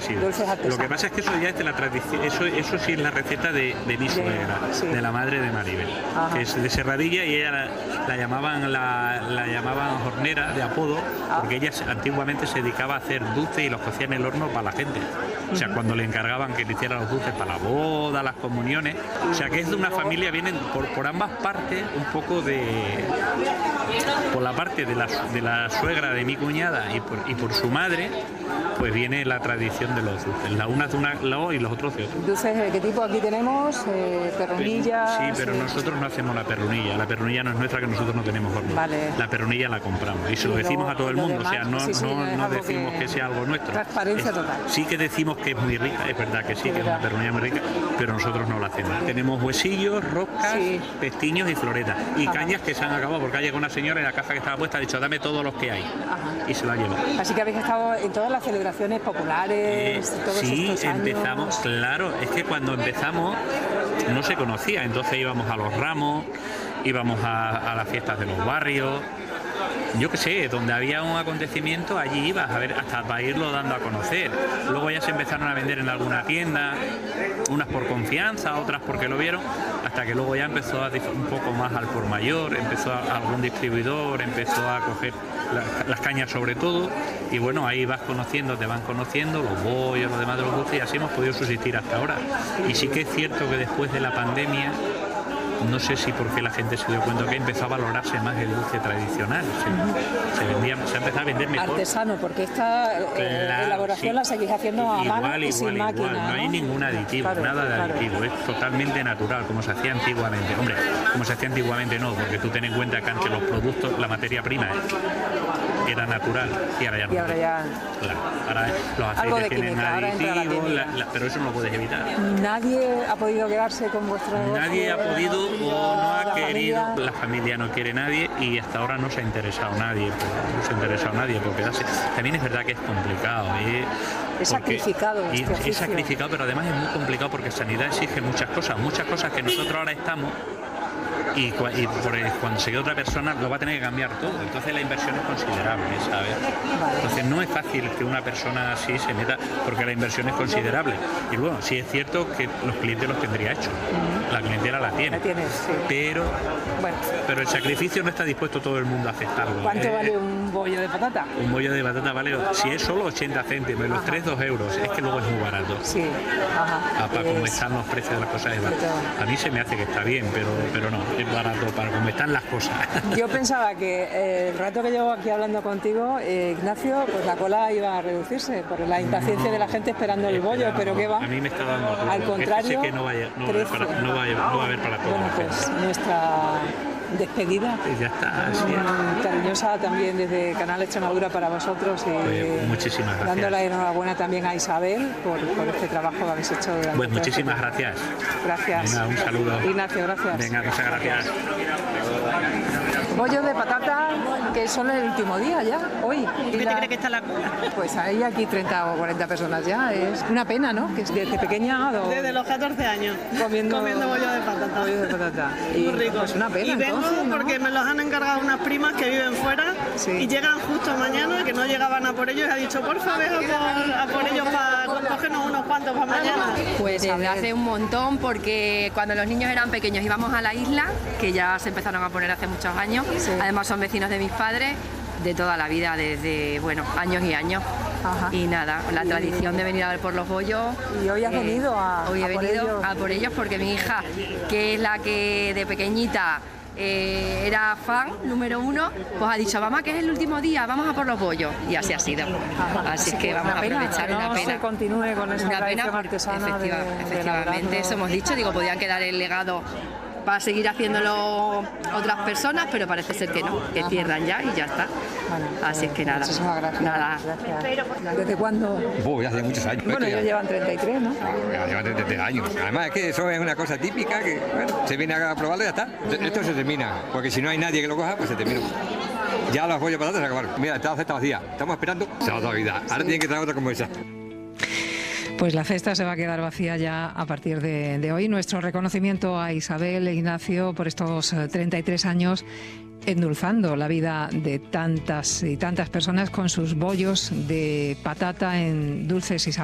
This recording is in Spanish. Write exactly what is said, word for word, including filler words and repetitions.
sido. Dulces artesanos. Lo que pasa es que eso ya es de la tradición, eso, eso sí es la receta de, de mi suegra, sí. de la madre de Maribel, Ajá. que es de Serradilla, y ella la, la llamaban la, la llamaban hornera de apodo, ah. porque ella antiguamente se dedicaba a hacer dulces y los cocía en el horno para la gente. O sea, cuando le encargaban que le hiciera los dulces para la boda, las comuniones. O sea, que es de una familia, vienen por, por ambas partes, un poco de... Por la parte de la, de la suegra de mi cuñada y por, y por su madre, pues viene la tradición de los dulces. La una de un lado y los otros de otro. ¿Dulces de qué tipo aquí tenemos? Eh, ¿Perrunilla? Sí, pero sí. Nosotros no hacemos la perrunilla. La perrunilla no es nuestra, que nosotros no tenemos horno. Vale. La perrunilla la compramos y se lo, lo decimos a todo el mundo. Demás, o sea, no, sí, sí, no, no, no decimos que... que sea algo nuestro. Transparencia es, total. Sí que decimos que es muy rica, es verdad que sí, sí que es una perrunilla muy rica, pero nosotros no la hacemos. Sí. Tenemos huesillos, roscas, sí. pestiños y floretas. Y Ajá. cañas que se han acabado, porque ha llegado una señora y la caja que estaba puesta ha dicho, dame todos los que hay. Ajá. Y se la lleva. Así que habéis estado en todas las celebraciones populares, eh, todos sí, estos años. empezamos, claro, es que cuando empezamos no se conocía, entonces íbamos a los ramos, íbamos a, a las fiestas de los barrios. Yo qué sé, donde había un acontecimiento, allí ibas a ver, hasta para irlo dando a conocer. Luego ya se empezaron a vender en alguna tienda, unas por confianza, otras porque lo vieron, hasta que luego ya empezó a un poco más al por mayor, empezó a, algún distribuidor, empezó a coger la, las cañas sobre todo, y bueno, ahí vas conociendo, te van conociendo, los bollos, los demás de los dulces, y así hemos podido subsistir hasta ahora. Y sí que es cierto que después de la pandemia, no sé si porque la gente se dio cuenta que empezó a valorarse más el dulce tradicional, se, se, vendía, se empezó a vender mejor. Artesano, porque esta eh, claro, elaboración sí. la seguís haciendo a igual, mano y igual, sin igual, máquina, no, ¿no? hay ningún aditivo, claro, nada de claro. aditivo, es totalmente natural, como se hacía antiguamente. Hombre, como se hacía antiguamente no, porque tú ten en cuenta que antes los productos, la materia prima era natural y ahora ya no. Y ahora ya... Claro, ahora los aceites tienen química, aditivos, la, la, pero eso no lo puedes evitar. ¿Nadie ha podido quedarse con vuestro negocio? Nadie ha podido o no ha la querido, familia. La familia no quiere nadie y hasta ahora no se ha interesado nadie, no se ha interesado nadie por quedarse. También es verdad que es complicado. ¿eh? Es sacrificado. Y, este es sacrificado, pero además es muy complicado porque sanidad exige muchas cosas, muchas cosas que nosotros ahora estamos. Y, y por el, cuando se quede otra persona lo va a tener que cambiar todo, entonces la inversión es considerable, ¿sabes? Entonces no es fácil que una persona así se meta porque la inversión es considerable. Y bueno, sí es cierto que los clientes los tendría hechos, la clientela la tiene, la tienes, sí. pero, bueno. pero el sacrificio no está dispuesto todo el mundo a aceptarlo. ¿Cuánto eh, vale un bollo de patata? Un bollo de patata vale, si es solo ochenta céntimos y los tres dos euros, es que luego es muy barato. Sí, ajá. Ah, para cómo están los precios de las cosas es barato. A mí se me hace que está bien, pero, pero no. Barato para cómo están las cosas. Yo pensaba que eh, el rato que llevo aquí hablando contigo, eh, Ignacio, pues la cola iba a reducirse por la impaciencia no, de la gente esperando el bollo, pero ¿qué va? A mí me está dando todo. Al contrario, que no, vaya, no, va a haber para, no, va a, no va a haber para todo. Bueno, pues nuestra despedida. Pues ya está, así es. Cariñosa también desde Canal Extremadura para vosotros y pues muchísimas gracias. Dando la enhorabuena también a Isabel por, por este trabajo que habéis hecho durante Pues muchísimas este gracias. Gracias. Venga, un saludo. Ignacio, gracias. Venga, muchas gracias. Bollos de patata que son el último día ya, hoy. ¿Qué la... te crees que está la cola? Pues hay aquí treinta o cuarenta personas ya. Es una pena, ¿no? Que desde pequeña... O... Desde los catorce años. Comiendo, comiendo bollos de patata. Bollos de patata. Y, muy rico. Pues una pena, y vengo entonces, ¿no? porque me los han encargado unas primas que viven fuera sí. y llegan justo mañana, que no llegaban a por ellos, y ha dicho, por favor, a, a por ellos para cogernos unos cuantos para mañana. Pues desde hace un montón, porque cuando los niños eran pequeños íbamos a la isla, que ya se empezaron a poner hace muchos años, sí. además son vecinos de mis padres, de toda la vida, desde, bueno, años y años. Ajá. Y nada, la y... tradición de venir a ver por los bollos. ¿Y hoy has eh, venido a, hoy a he por venido ellos? a por ellos porque mi hija, que es la que de pequeñita eh, era fan número uno, pues ha dicho, mamá, que es el último día, vamos a por los bollos. Y así ha sido. Ajá. Así, así que, que vamos a aprovechar, no una pena. Se continúe con esa una tradición pena, artesana efectiva, de, efectivamente, de eso hemos dicho, digo, podían quedar el legado para seguir haciéndolo otras personas, pero parece ser que no, que cierran ya y ya está. Bueno, así es que nada. Muchísimas gracias. Nada. Gracias. ¿Desde cuándo? Oh, ya hace muchos años. Bueno, ellos llevan treinta y tres, ¿no? Ya llevan treinta y tres años. Además es que eso es una cosa típica que, bueno, se viene a probarlo y ya está. Esto se termina, porque si no hay nadie que lo coja, pues se termina. Ya los bollos de patatas se acabaron. Mira, esta cesta vacía. Estamos esperando se va toda la vida. Ahora sí. Tienen que traer otra como esa. Pues la cesta se va a quedar vacía ya a partir de, de hoy. Nuestro reconocimiento a Isabel e Ignacio por estos treinta y tres años endulzando la vida de tantas y tantas personas con sus bollos de patata en dulces y sabores.